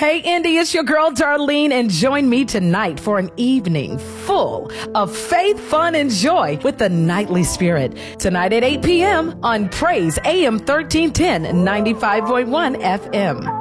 Hey, Indy, it's your girl, Darlene, and join me tonight for an evening full of faith, fun, and joy with the Nightly Spirit. Tonight at 8 p.m. on Praise AM 1310, 95.1 FM.